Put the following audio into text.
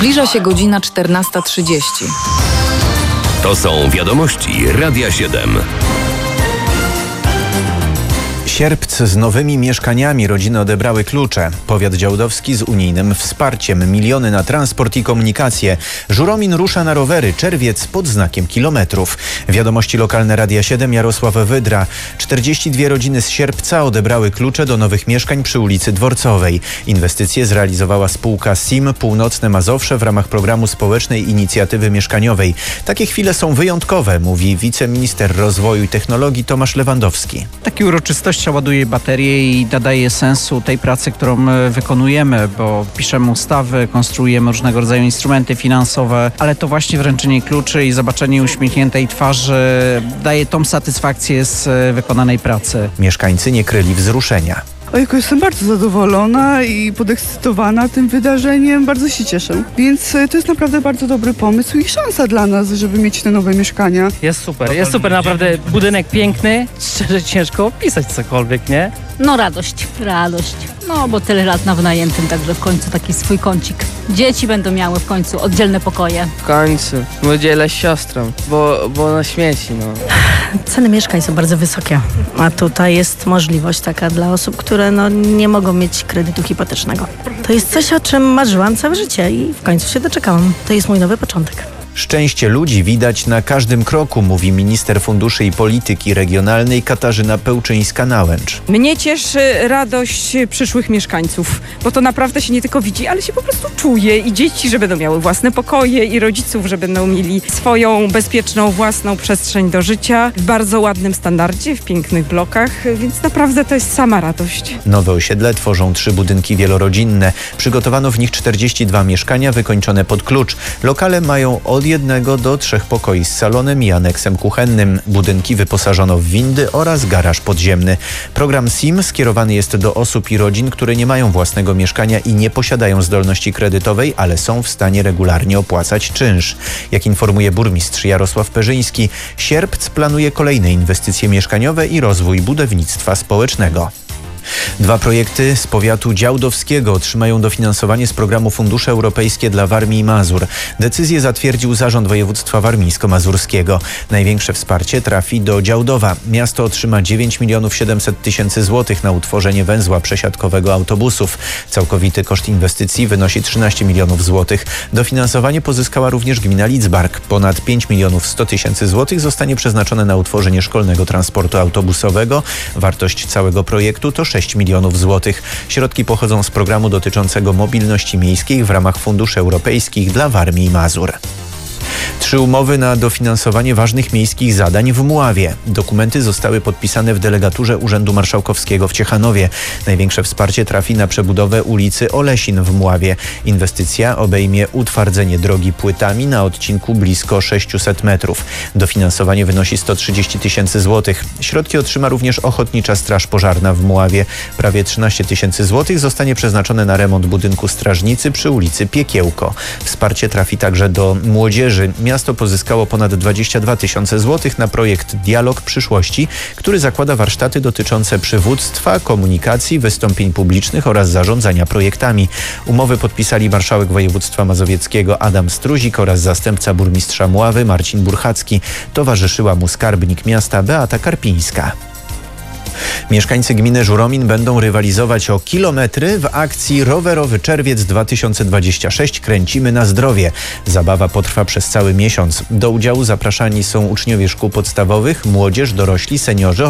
Zbliża się godzina 14:30. To są wiadomości Radia 7. Sierpc z nowymi mieszkaniami. Rodziny odebrały klucze. Powiat działdowski z unijnym wsparciem. Miliony na transport i komunikację. Żuromin rusza na rowery. Czerwiec pod znakiem kilometrów. Wiadomości lokalne Radia 7. Jarosław Wydra. 42 rodziny z Sierpca odebrały klucze do nowych mieszkań przy ulicy Dworcowej. Inwestycje zrealizowała spółka SIM Północne Mazowsze w ramach programu Społecznej Inicjatywy Mieszkaniowej. Takie chwile są wyjątkowe, mówi wiceminister rozwoju i technologii Tomasz Lewandowski. Takie uroczystości ładuje baterię i nadaje sensu tej pracy, którą wykonujemy, bo piszemy ustawy, konstruujemy różnego rodzaju instrumenty finansowe, ale to właśnie wręczenie kluczy i zobaczenie uśmiechniętej twarzy daje tą satysfakcję z wykonanej pracy. Mieszkańcy nie kryli wzruszenia. Ojku, jestem bardzo zadowolona i podekscytowana tym wydarzeniem. Bardzo się cieszę. Więc to jest naprawdę bardzo dobry pomysł i szansa dla nas, żeby mieć te nowe mieszkania. Jest super, naprawdę budynek piękny. Szczerze ciężko opisać cokolwiek, nie? No radość. No bo tyle lat na wynajętym, także w końcu taki swój kącik. Dzieci będą miały w końcu oddzielne pokoje. W końcu, bo dzielę z siostrą, bo na śmieci, no. Ceny mieszkań są bardzo wysokie, a tutaj jest możliwość taka dla osób, które nie mogą mieć kredytu hipotecznego. To jest coś, o czym marzyłam całe życie i w końcu się doczekałam. To jest mój nowy początek. Szczęście ludzi widać na każdym kroku, mówi minister funduszy i polityki regionalnej Katarzyna Pełczyńska-Nałęcz. Mnie cieszy radość przyszłych mieszkańców, bo to naprawdę się nie tylko widzi, ale się po prostu czuje i dzieci, że będą miały własne pokoje i rodziców, że będą mieli swoją bezpieczną, własną przestrzeń do życia w bardzo ładnym standardzie, w pięknych blokach, więc naprawdę to jest sama radość. Nowe osiedle tworzą 3 budynki wielorodzinne. Przygotowano w nich 42 mieszkania wykończone pod klucz. Lokale mają od 1 do 3 pokoi z salonem i aneksem kuchennym. Budynki wyposażono w windy oraz garaż podziemny. Program SIM skierowany jest do osób i rodzin, które nie mają własnego mieszkania i nie posiadają zdolności kredytowej, ale są w stanie regularnie opłacać czynsz. Jak informuje burmistrz Jarosław Perzyński, Sierpc planuje kolejne inwestycje mieszkaniowe i rozwój budownictwa społecznego. 2 projekty z powiatu działdowskiego otrzymają dofinansowanie z programu Fundusze Europejskie dla Warmii i Mazur. Decyzję zatwierdził Zarząd Województwa Warmińsko-Mazurskiego. Największe wsparcie trafi do Działdowa. Miasto otrzyma 9 700 000 złotych na utworzenie węzła przesiadkowego autobusów. Całkowity koszt inwestycji wynosi 13 milionów złotych. Dofinansowanie pozyskała również gmina Lidzbark. Ponad 5 100 000 złotych zostanie przeznaczone na utworzenie szkolnego transportu autobusowego. Wartość całego projektu to 6 milionów złotych. Środki pochodzą z programu dotyczącego mobilności miejskiej w ramach funduszy europejskich dla Warmii i Mazur. 3 umowy na dofinansowanie ważnych miejskich zadań w Mławie. Dokumenty zostały podpisane w delegaturze Urzędu Marszałkowskiego w Ciechanowie. Największe wsparcie trafi na przebudowę ulicy Olesin w Mławie. Inwestycja obejmie utwardzenie drogi płytami na odcinku blisko 600 metrów. Dofinansowanie wynosi 130 000 złotych. Środki otrzyma również Ochotnicza Straż Pożarna w Mławie. Prawie 13 000 złotych zostanie przeznaczone na remont budynku strażnicy przy ulicy Piekiełko. Wsparcie trafi także do młodzieży. Miasto pozyskało ponad 22 000 złotych na projekt Dialog Przyszłości, który zakłada warsztaty dotyczące przywództwa, komunikacji, wystąpień publicznych oraz zarządzania projektami. Umowy podpisali marszałek województwa mazowieckiego Adam Struzik oraz zastępca burmistrza Mławy Marcin Burchacki. Towarzyszyła mu skarbnik miasta Beata Karpińska. Mieszkańcy gminy Żuromin będą rywalizować o kilometry w akcji Rowerowy Czerwiec 2026 Kręcimy na zdrowie. Zabawa potrwa przez cały miesiąc. Do udziału zapraszani są uczniowie szkół podstawowych, młodzież, dorośli, seniorzy